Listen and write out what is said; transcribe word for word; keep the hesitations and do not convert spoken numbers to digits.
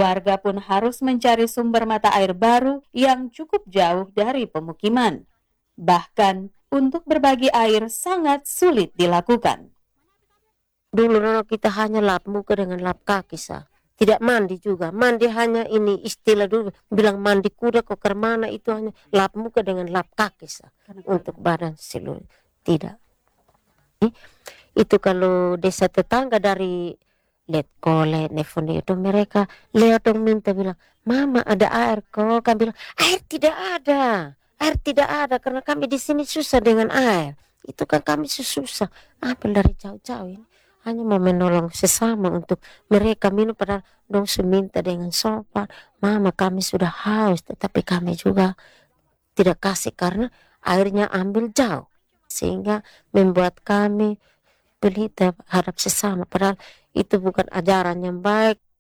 Warga pun harus mencari sumber mata air baru yang cukup jauh dari pemukiman. Bahkan untuk berbagi air sangat sulit dilakukan. Dulu Nono kita hanya lap muka dengan lap kaki sah. Tidak mandi juga. Mandi hanya ini istilah dulu bilang mandi kuda kok ke mana itu hanya lap muka dengan lap kaki sah. Untuk badan seluruh. Tidak. Itu kalau desa tetangga dari Letkole, Nevone itu mereka lihat dong minta bilang, "Mama ada air kok." Kami bilang, "Air tidak ada. Air tidak ada karena kami di sini susah dengan air." Itu kan kami susah. Apa dari jauh-jauh ini? Hanya mau menolong sesama untuk mereka minum padahal dong seminta dengan sopan. "Mama kami sudah haus," tetapi kami juga tidak kasih karena airnya ambil jauh. Sehingga membuat kami pelita terhadap sesama padahal itu bukan ajaran yang baik.